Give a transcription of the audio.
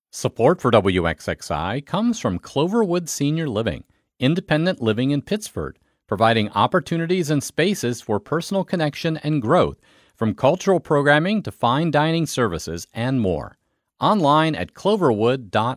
Support for WXXI comes from Cloverwood Senior Living, independent living in Pittsford, providing opportunities and spaces for personal connection and growth, from cultural programming to fine dining services and more. Online at cloverwood.org.